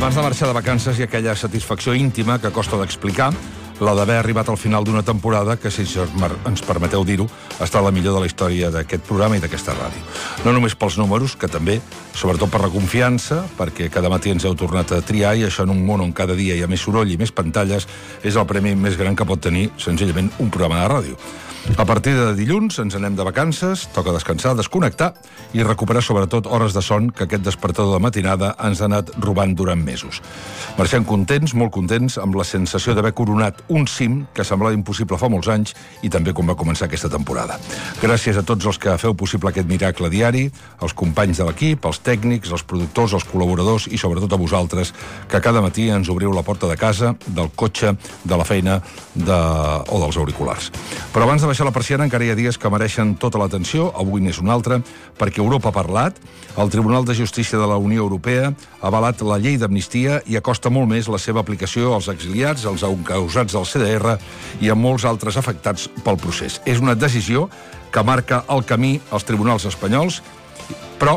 Abans de marxar de vacances hi ha aquella satisfacció íntima que costa d'explicar, la d'haver arribat al final d'una temporada que, si ens permeteu dir-ho, ha estat la millor de la història d'aquest programa i d'aquesta ràdio. No només pels números, que també, sobretot per la confiança, perquè cada matí ens heu tornat a triar i això en un món on cada dia hi ha més soroll i més pantalles és el premi més gran que pot tenir, senzillament, un programa de ràdio. A partir de dilluns ens anem de vacances, toca descansar, desconnectar i recuperar sobretot hores de son que aquest despertador de matinada ens ha anat robant durant mesos. Marxem contents, molt contents, amb la sensació d'haver coronat un cim que semblava impossible fa molts anys i també quan va començar aquesta temporada. Gràcies a tots els que feu possible aquest miracle diari, als companys de l'equip, als tècnics, als productors, als col·laboradors i sobretot a vosaltres, que cada matí ens obriu la porta de casa, del cotxe, de la feina o dels auriculars. Però abans de baixar la persiana encara hi ha dies que mereixen tota l'atenció, avui n'és un altre, perquè Europa ha parlat, el Tribunal de Justícia de la Unió Europea ha avalat la llei d'amnistia i acosta molt més la seva aplicació als exiliats, als encausats del CDR i a molts altres afectats pel procés. És una decisió que marca el camí als tribunals espanyols, però,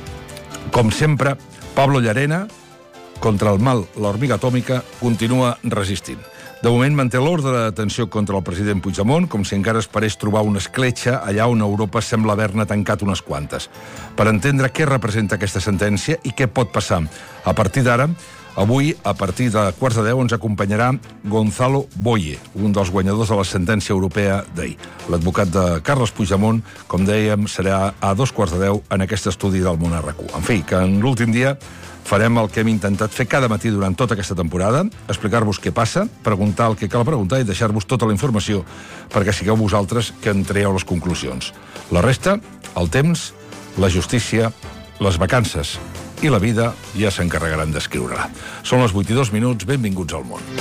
com sempre, Pablo Llarena, contra el mal, l'hormiga atòmica, continua resistint. De moment manté l'ordre de detenció contra el president Puigdemont, com si encara esperés trobar una escletxa allà on Europa sembla haver-ne tancat unes quantes. Per entendre què representa aquesta sentència i què pot passar a partir d'ara, avui, a partir de 9:15, ens acompanyarà Gonzalo Boye, un dels guanyadors de la sentència europea d'ahir. L'advocat de Carles Puigdemont, com dèiem, serà a 9:15 en aquest estudi del Món RQ. En fi, que en l'últim dia farem el que hem intentat fer cada matí durant tota aquesta temporada, explicar-vos què passa, preguntar el que cal preguntar i deixar-vos tota la informació perquè sigueu vosaltres que en traieu les conclusions. La resta, el temps, la justícia, les vacances i la vida ja s'encarregaran d'escriure-la. Són les 8:02, benvinguts al món.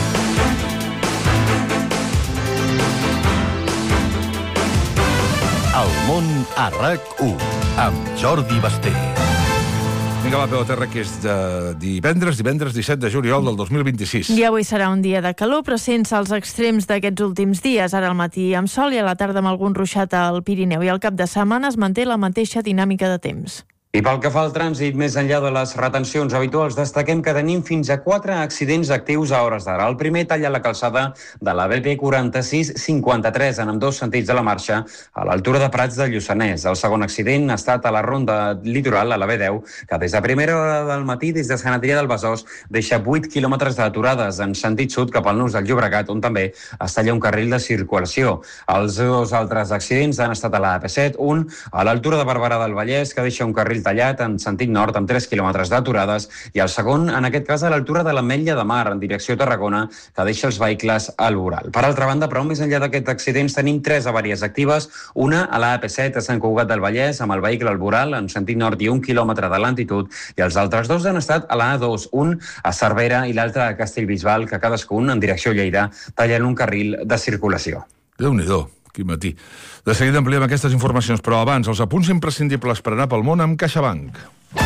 El món a RAC1, amb Jordi Basté. Vinga, va, peu a terra, que és de divendres 17 de juliol del 2026. I avui serà un dia de calor, però sense els extrems d'aquests últims dies. Ara al matí amb sol i a la tarda amb algun ruixat al Pirineu. I al cap de setmana es manté la mateixa dinàmica de temps. I pel que fa al trànsit, més enllà de les retencions habituals, destaquem que tenim fins a 4 accidents actius a hores d'ara. El primer talla la calçada de la BP 4653 en ambdós sentits de la marxa, a l'altura de Prats de Lluçanès. El segon accident ha estat a la ronda litoral, a la B10, que des de primera hora del matí, des de Sant Adrià del Besòs, deixa 8 quilòmetres d'aturades en sentit sud cap al nus del Llobregat, on també es talla un carril de circulació. Els dos altres accidents han estat a la AP7, un a l'altura de Barberà del Vallès, que deixa un carril tallat en sentit nord amb 3 quilòmetres d'aturades, i el segon, en aquest cas, a l'altura de l'Ametlla de Mar, en direcció Tarragona, que deixa els vehicles al voral. Per altra banda, però, més enllà d'aquests accidents, tenim 3 avaries actives, una a la AP7 a Sant Cugat del Vallès, amb el vehicle al voral, en sentit nord i 1 quilòmetre de lentitud, i els altres 2 han estat a la A2, un a Cervera i l'altre a Castellbisbal, que cadascun, en direcció Lleida, tallen un carril de circulació. Déu-n'hi-do, quin matí. De seguida ampliem aquestes informacions, però abans, els apunts imprescindibles per anar pel món amb CaixaBank.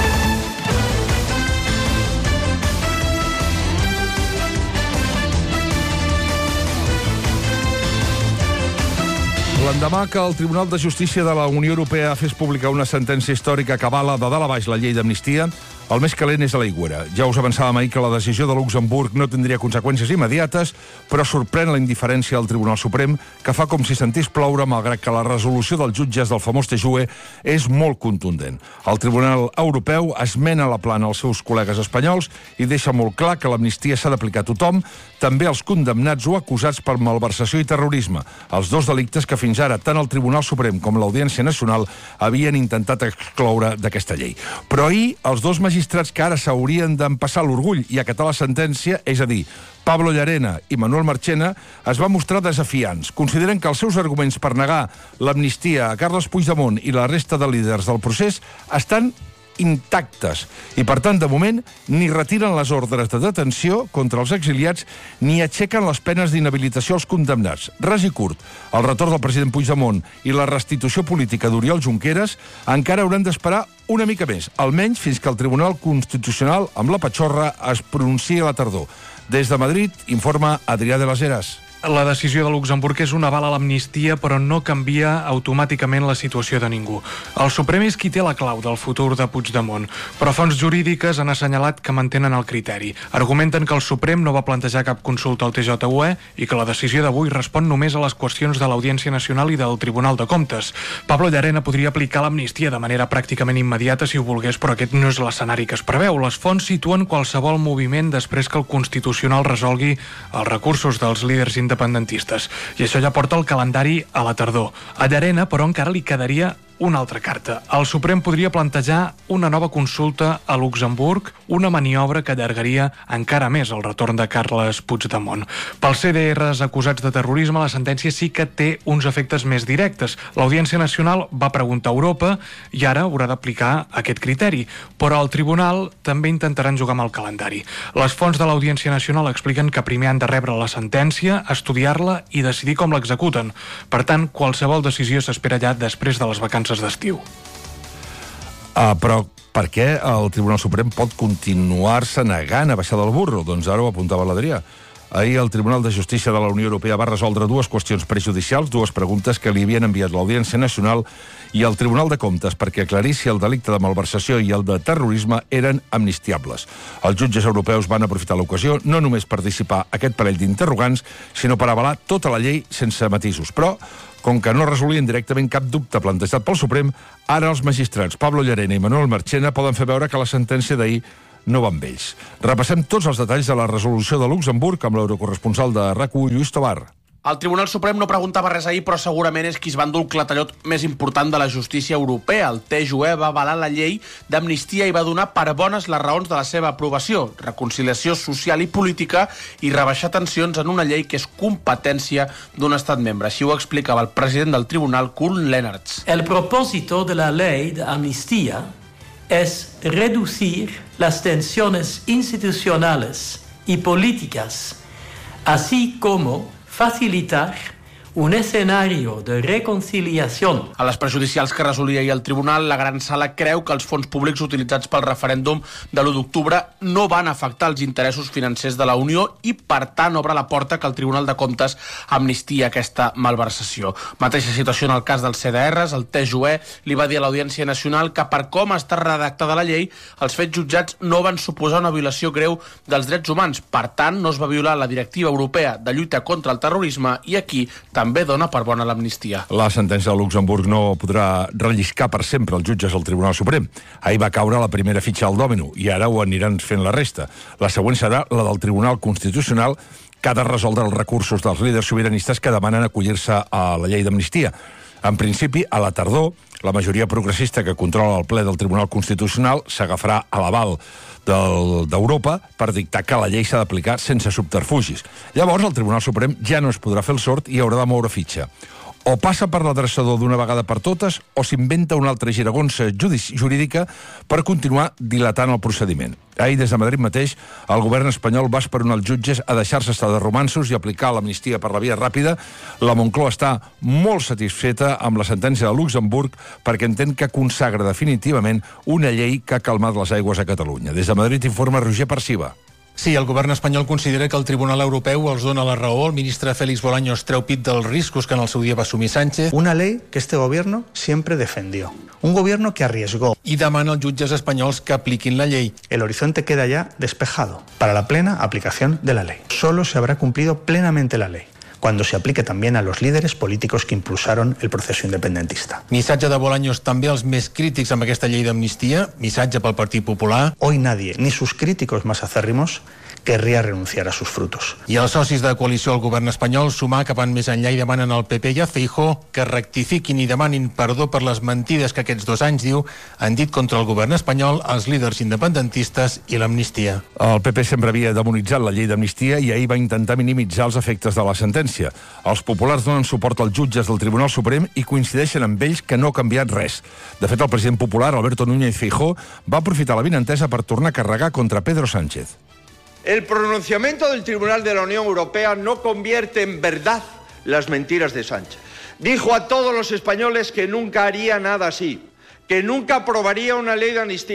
L'endemà que el Tribunal de Justícia de la Unió Europea fes publicar una sentència històrica que avala de dalt a baix la llei d'amnistia, el més calent és a l'aigüera. Ja us avançàvem ahir que la decisió de Luxemburg no tindria conseqüències immediates, però sorprèn la indiferència del Tribunal Suprem, que fa com si sentís ploure, malgrat que la resolució dels jutges del famós TJUE és molt contundent. El Tribunal Europeu esmena la plana als seus col·legues espanyols i deixa molt clar que l'amnistia s'ha d'aplicar a tothom, també als condemnats o acusats per malversació i terrorisme, els dos delictes que fins ara tant el Tribunal Suprem com l'Audiència Nacional havien intentat excloure d'aquesta llei. Però ahir, els dos magistrats que ara s'haurien d'empassar l'orgull i acatar la sentència, és a dir, Pablo Llarena i Manuel Marchena, es va mostrar desafiants. Consideren que els seus arguments per negar l'amnistia a Carles Puigdemont i la resta de líders del procés estan intactes i, per tant, de moment, ni retiren les ordres de detenció contra els exiliats ni aixequen les penes d'inhabilitació als condemnats. Ras i curt, el retorn del president Puigdemont i la restitució política d'Oriol Junqueras encara hauran d'esperar una mica més, almenys fins que el Tribunal Constitucional, amb la patxorra, es pronunciï a la tardor. Des de Madrid, informa Adrià de las Heras. La decisió de Luxemburg és un aval a l'amnistia, però no canvia automàticament la situació de ningú. El Suprem és qui té la clau del futur de Puigdemont, però fonts jurídiques han assenyalat que mantenen el criteri. Argumenten que el Suprem no va plantejar cap consulta al TJUE i que la decisió d'avui respon només a les qüestions de l'Audiència Nacional i del Tribunal de Comptes. Pablo Llarena podria aplicar l'amnistia de manera pràcticament immediata si ho volgués, però aquest no és l'escenari que es preveu. Les fonts situen qualsevol moviment després que el Constitucional resolgui els recursos dels líders independentistes. I això ja porta el calendari a la tardor. A Llarena, però, encara li quedaria una altra carta. El Suprem podria plantejar una nova consulta a Luxemburg, una maniobra que allargaria encara més el retorn de Carles Puigdemont. Pels CDRs acusats de terrorisme, la sentència sí que té uns efectes més directes. L'Audiència Nacional va preguntar a Europa i ara haurà d'aplicar aquest criteri, però el Tribunal també intentaran jugar amb el calendari. Les fonts de l'Audiència Nacional expliquen que primer han de rebre la sentència, estudiar-la i decidir com l'executen. Per tant, qualsevol decisió s'espera ja després de les vacances d'estiu. Però per què el Tribunal Suprem pot continuar-se negant a baixar del burro? Doncs ara ho apuntava l'Adrià. Ahir el Tribunal de Justícia de la Unió Europea va resoldre dues qüestions prejudicials, dues preguntes que li havien enviat l'Audiència Nacional i el Tribunal de Comptes perquè aclarís si el delicte de malversació i el de terrorisme eren amnistiables. Els jutges europeus van aprofitar l'ocasió no només per dissipar aquest parell d'interrogants, sinó per avalar tota la llei sense matisos. Però, com que no resolien directament cap dubte plantejat pel Suprem, ara els magistrats Pablo Llarena i Manuel Marchena poden fer veure que la sentència d'ahir no va amb ells. Repassem tots els detalls de la resolució de Luxemburg amb l'eurocorresponsal de RAC1, Lluís Tobar. El Tribunal Suprem no preguntava res ahir, però segurament és qui es va endur el clatellot més important de la justícia europea. El TJUE va avalar la llei d'amnistia i va donar per bones les raons de la seva aprovació, reconciliació social i política i rebaixar tensions en una llei que és competència d'un estat membre. Així ho explicava el president del tribunal, Koen Leenaerts. El propósito de la ley de amnistía es reducir las tensiones institucionales y políticas, así como facilitar un escenario de reconciliación. A les prejudicials que resolia ahir el tribunal, la gran sala creu que els fons públics utilitzats pel referèndum de l'1 d'octubre no van afectar els interessos financers de la Unió i, per tant, obre la porta que el Tribunal de Comptes amnistia aquesta malversació. Mateixa situació en el cas dels CDRs. El TJUE li va dir a l'Audiència Nacional que, per com està redactada la llei, els fets jutjats no van suposar una violació greu dels drets humans. Per tant, no es va violar la Directiva Europea de lluita contra el terrorisme i aquí també dona per bona l'amnistia. La sentència de Luxemburg no podrà relliscar per sempre els jutges al Tribunal Suprem. Ahir va caure la primera fitxa al dòmino i ara ho aniran fent la resta. La següent serà la del Tribunal Constitucional, que ha de resoldre els recursos dels líders sobiranistes que demanen acollir-se a la llei d'amnistia. En principi, a la tardor, la majoria progressista que controla el ple del Tribunal Constitucional s'agafarà a l'aval d'Europa per dictar que la llei s'ha d'aplicar sense subterfugis. Llavors, el Tribunal Suprem ja no es podrà fer el sord i haurà de moure fitxa. O passa per l'adreçador d'una vegada per totes o s'inventa una altra giragonsa jurídica per continuar dilatant el procediment. Ahir, des de Madrid mateix, el govern espanyol va esperonar els jutges a deixar-se estar de romanços i aplicar l'amnistia per la via ràpida. La Moncloa està molt satisfeta amb la sentència de Luxemburg perquè entén que consagra definitivament una llei que ha calmat les aigües a Catalunya. Des de Madrid informa Roger Perciba. Sí, el govern espanyol considera que el Tribunal Europeu els dona la raó. El ministre Félix Bolaños treu pit dels riscos que en el seu dia va assumir Sánchez. Una ley que este gobierno siempre defendió. Un gobierno que arriesgó. I demana als jutges espanyols que apliquin la llei. El horizonte queda ya despejado para la plena aplicación de la ley. Solo se habrá cumplido plenamente la ley cuando se aplique también a los líderes políticos que impulsaron el proceso independentista. Missatge de Bolaños també als més crítics amb aquesta llei d'amnistia, missatge pel Partit Popular. Hoy nadie, ni sus críticos más acérrimos, querría renunciar a sus frutos. I els socis de coalició al govern espanyol sumar que van més enllà i demanen al PP i a Feijóo que rectifiquin i demanin perdó per les mentides que aquests 2 anys, diu, han dit contra el govern espanyol, els líders independentistes i l'amnistia. El PP sempre havia demonitzat la llei d'amnistia i ahir va intentar minimitzar els efectes de la sentència. Els populars donen suport als jutges del Tribunal Suprem i coincideixen amb ells que no ha canviat res. De fet, el president popular, Alberto Núñez Feijóo, va aprofitar l'avinentesa per tornar a carregar contra Pedro Sánchez. El pronunciamiento del Tribunal de la Unión Europea no convierte en verdad las mentiras de Sánchez. Dijo a todos los españoles que nunca haría nada así, que nunca aprobaría una ley de amnistía,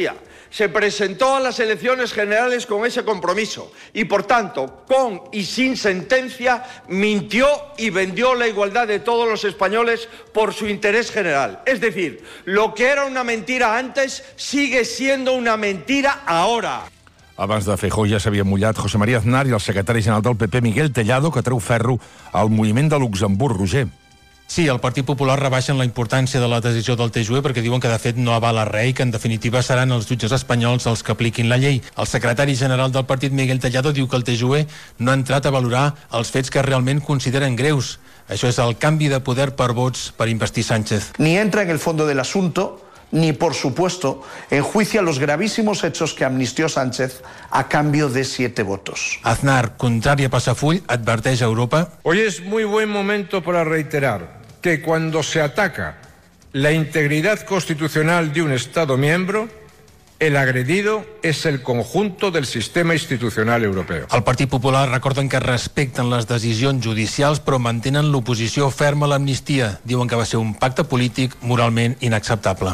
se presentó a las elecciones generales con ese compromiso y, por tanto, con y sin sentencia, mintió y vendió la igualdad de todos los españoles por su interés general. Es decir, lo que era una mentira antes sigue siendo una mentira ahora. Abans de Feijóo ja s'havia mullat José María Aznar i el secretari general del PP, Miguel Tellado, que treu ferro al moviment de Luxemburg, Roger. Sí, el Partit Popular rebaixen la importància de la decisió del TJUE perquè diuen que de fet no avala res i que en definitiva seran els jutges espanyols els que apliquin la llei. El secretari general del partit, Miguel Tellado, diu que el TJUE no ha entrat a valorar els fets que realment consideren greus. Això és el canvi de poder per vots per investir Sánchez. Ni entra en el fondo del asunto, ni, por supuesto, enjuicia los gravísimos hechos que amnistió Sánchez a cambio de 7 votos. Aznar, contrari a Passafull, adverteix a Europa. Hoy es muy buen momento para reiterar que cuando se ataca la integridad constitucional de un Estado miembro, el agredido es el conjunto del sistema institucional europeo. El Partit Popular recorden que respecten les decisions judicials però mantenen l'oposició ferma a l'amnistia. Diuen que va ser un pacte polític moralment inacceptable.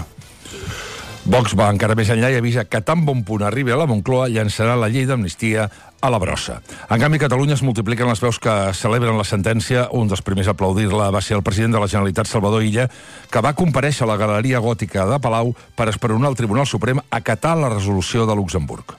Vox va encara més enllà i avisa que tan bon punt arribi a la Moncloa llançarà la llei d'amnistia a la brossa. En canvi, a Catalunya es multipliquen les veus que celebren la sentència. Un dels primers a aplaudir-la va ser el president de la Generalitat, Salvador Illa, que va comparèixer a la Galeria Gòtica de Palau per esperonar al Tribunal Suprem acatar la resolució de Luxemburg.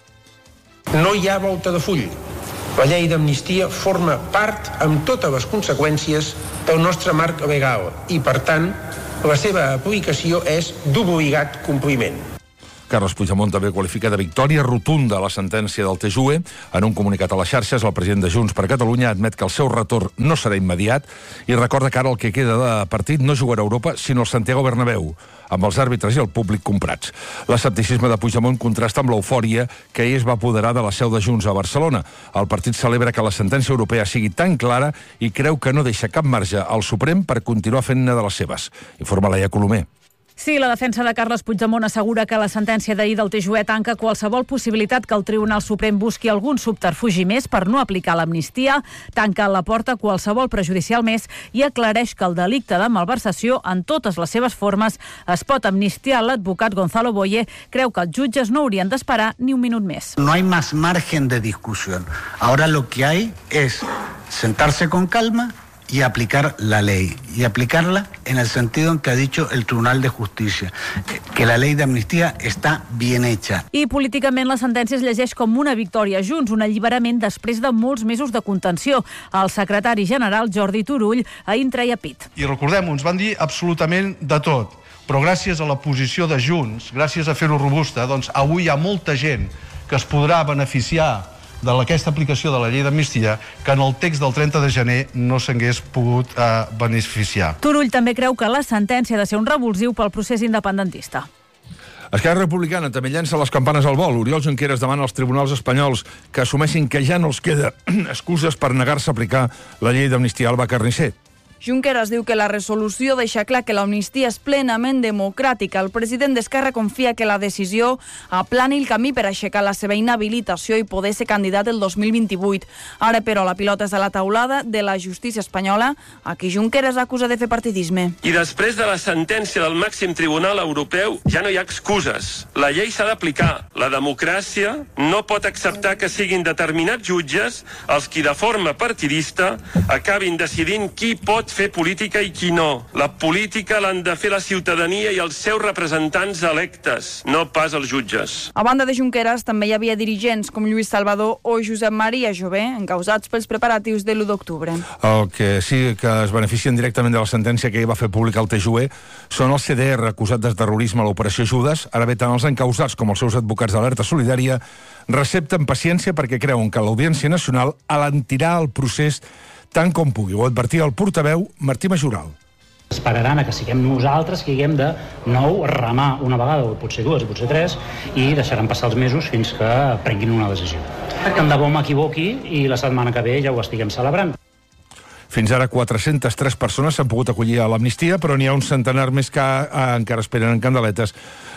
No hi ha volta de full. La llei d'amnistia forma part, amb totes les conseqüències, del nostre marc legal i, per tant, la seva aplicació és d'obligat compliment. Carles Puigdemont també qualifica de victòria rotunda la sentència del TJUE. En un comunicat a les xarxes, el president de Junts per Catalunya admet que el seu retorn no serà immediat i recorda que ara el que queda de partit no jugarà a Europa, sinó al Santiago Bernabéu, amb els àrbitres i el públic comprats. L'escepticisme de Puigdemont contrasta amb l'eufòria que ell es va apoderar de la seu de Junts a Barcelona. El partit celebra que la sentència europea sigui tan clara i creu que no deixa cap marge al Suprem per continuar fent-ne de les seves. Informa Laia Colomer. Sí, la defensa de Carles Puigdemont assegura que la sentència d'ahir del TJUE tanca qualsevol possibilitat que el Tribunal Suprem busqui algun subterfugi més per no aplicar l'amnistia, tanca la porta a qualsevol prejudicial més i aclareix que el delicte de malversació en totes les seves formes es pot amnistiar. L'advocat Gonzalo Boye creu que els jutges no haurien d'esperar ni un minut més. No hay más margen de discusión. Ahora lo que hay es sentarse con calma y aplicar la ley, y aplicarla en el sentido en que ha dicho el Tribunal de Justicia, que la ley de amnistía está bien hecha. I políticament la sentència es llegeix com una victòria a Junts, un alliberament després de molts mesos de contenció. El secretari general Jordi Turull ahir treia pit. I recordem, ens van dir absolutament de tot, però gràcies a la posició de Junts, gràcies a fer-ho robusta, doncs avui hi ha molta gent que es podrà beneficiar d'aquesta aplicació de la llei d'amnistia que en el text del 30 de gener no s'hagués pogut beneficiar. Turull també creu que la sentència ha de ser un revulsiu pel procés independentista. Esquerra Republicana també llença les campanes al vol. Oriol Junqueras demana als tribunals espanyols que assumeixin que ja no els queda excuses per negar-se a aplicar la llei d'amnistia. Alba Carnicer. Junqueras diu que la resolució deixa clar que l'amnistia és plenament democràtica. El president d'Esquerra confia que la decisió aplani el camí per aixecar la seva inhabilitació i poder ser candidat el 2028. Ara, però, la pilota és a la taulada de la justícia espanyola, a qui Junqueras acusa de fer partidisme. I després de la sentència del màxim tribunal europeu ja no hi ha excuses. La llei s'ha d'aplicar. La democràcia no pot acceptar que siguin determinats jutges els qui de forma partidista acabin decidint qui pot fer política i qui no. La política l'han de fer la ciutadania i els seus representants electes, no pas els jutges. A banda de Junqueras, també hi havia dirigents com Lluís Salvador o Josep Maria Jové, encausats pels preparatius de l'1 d'octubre. El que sí que es beneficien directament de la sentència que hi va fer pública el TJUE són els CDR acusats de terrorisme a l'operació Judes. Ara bé, tant els encausats com els seus advocats d'Alerta Solidària recepten paciència perquè creuen que l'Audiència Nacional alentirà el procés tant com pugui. Ho advertia el portaveu Martí Majoral. Esperaran a que siguem nosaltres que haguem de nou remar una vegada, o potser dues, o potser tres, i deixaran passar els mesos fins que prenguin una decisió. Tant de bo m'equivoqui i la setmana que ve ja ho estiguem celebrant. Fins ara 403 persones s'han pogut acollir a l'amnistia, però n'hi ha un centenar més que encara esperen en candeletes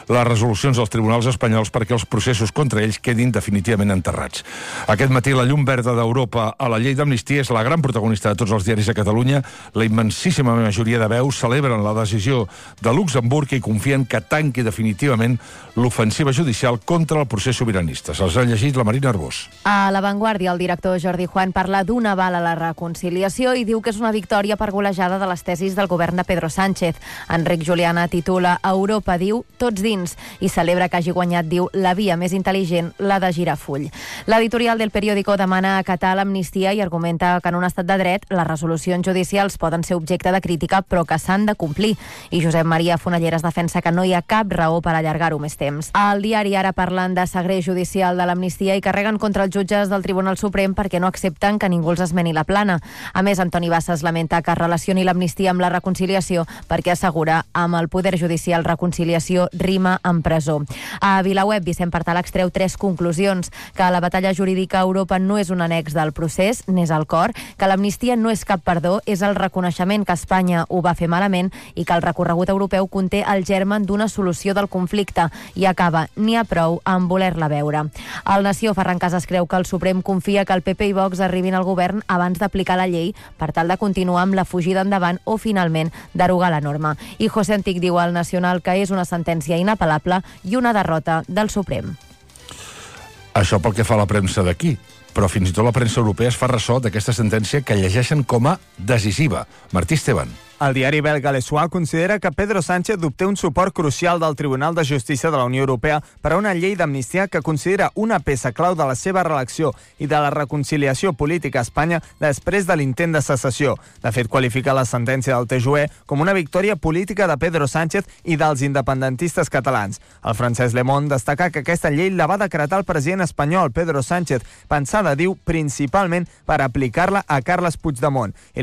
les resolucions dels tribunals espanyols perquè els processos contra ells quedin definitivament enterrats. Aquest matí la llum verda d'Europa a la llei d'amnistia és la gran protagonista de tots els diaris a Catalunya. La immensíssima majoria de veus celebren la decisió de Luxemburg i confien que tanqui definitivament l'ofensiva judicial contra el procés sobiranista. Se'ls ha llegit la Marina Arbós. A La Vanguardia, el director Jordi Juan parla d'un aval a la reconciliació i diu que és una victòria per golejada de les tesis del govern de Pedro Sánchez. Enric Juliana titula Europa, diu, tots dins, i celebra que hagi guanyat, diu, la via més intel·ligent, la de girar full. L'editorial del Periódico demana acatar l'amnistia i argumenta que en un estat de dret les resolucions judicials poden ser objecte de crítica però que s'han de complir. I Josep Maria Fonalleras defensa que no hi ha cap raó per allargar-ho més temps. Al diari Ara parlen de segrest judicial de l'amnistia i carreguen contra els jutges del Tribunal Suprem perquè no accepten que ningú els esmeni la plana. A més, Antoni Bassas lamenta que es relacioni l'amnistia amb la reconciliació perquè assegura amb el poder judicial reconciliació rima amb presó. A VilaWeb, Vicent Partal extreu 3 conclusions: que la batalla jurídica a Europa no és un annex del procés, n'és el cor, que l'amnistia no és cap perdó, és el reconeixement que Espanya ho va fer malament i que el recorregut europeu conté el germen d'una solució del conflicte i acaba, n'hi ha prou amb voler-la veure. El Nació, Ferran Casas creu que el Suprem confia que el PP i Vox arribin al govern abans d'aplicar la llei per tal de continuar amb la fugida endavant o finalment derogar la norma. I José Antic diu al Nacional que és una sentència inapel·lable i una derrota del Suprem. Això pel que fa a la premsa d'aquí, però fins i tot la premsa europea es fa ressò d'aquesta sentència que llegeixen com a decisiva. Martí Esteban. El diari belga Le Soir considera que Pedro Sánchez obté un suport crucial del Tribunal de Justícia de la Unió Europea per a una llei d'amnistia que considera una peça clau de la seva reelecció i de la reconciliació política a Espanya després de l'intent de secessió. De fet, qualifica la sentència del TJUE com una victòria política de Pedro Sánchez i dels independentistes catalans. El francès Le Monde destaca que aquesta llei la va decretar el president espanyol, Pedro Sánchez, pensada, diu, principalment per aplicar-la a Carles Puigdemont. I